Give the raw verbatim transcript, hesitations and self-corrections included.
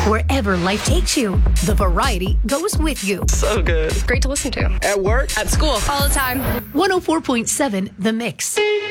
Wherever life takes you, the variety goes with you. So good. Great to listen to. At work, At school. All the time. one oh four point seven The Mix.